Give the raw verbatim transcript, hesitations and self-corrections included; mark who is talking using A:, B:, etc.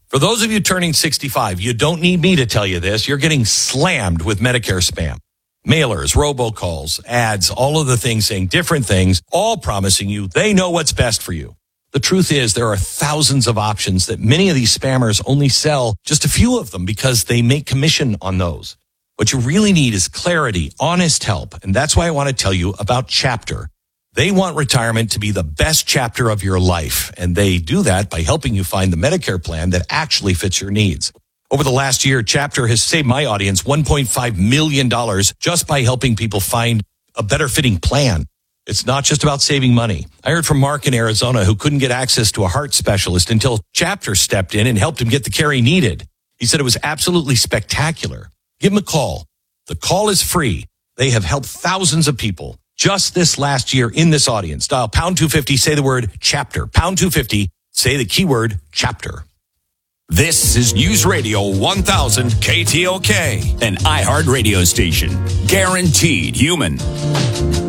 A: For those of you turning sixty-five, you don't need me to tell you this. You're getting slammed with Medicare spam. Mailers, robocalls, ads, all of the things saying different things, all promising you they know what's best for you. The truth is there are thousands of options that many of these spammers only sell just a few of them because they make commission on those. What you really need is clarity, honest help, and that's why I want to tell you about Chapter. They want retirement to be the best chapter of your life, and they do that by helping you find the Medicare plan that actually fits your needs. Over the last year, Chapter has saved my audience one point five million dollars just by helping people find a better fitting plan. It's not just about saving money. I heard from Mark in Arizona who couldn't get access to a heart specialist until Chapter stepped in and helped him get the care he needed. He said it was absolutely spectacular. Give him a call. The call is free. They have helped thousands of people just this last year in this audience. Dial pound two fifty, say the word Chapter. Pound two fifty, say the keyword Chapter.
B: This is News Radio one thousand K T O K, an iHeart radio station. Guaranteed human.